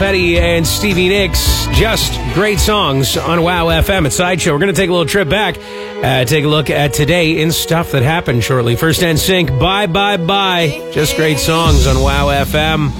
Petty and Stevie Nicks, just great songs on WOW FM at Sideshow. We're going to take a little trip back, take a look at today in stuff that happened shortly. First NSYNC, Bye Bye Bye, just great songs on WOW FM.